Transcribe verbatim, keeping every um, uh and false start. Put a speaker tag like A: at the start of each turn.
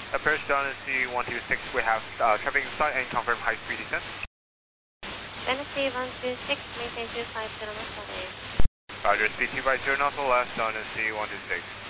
A: Approach Dynasty one two six, we have uh, traffic inside and confirm high speed descent.
B: Dynasty one two six, maintain two five zero knots.
A: Roger, speed two by zero knots or less, Dynasty one two six.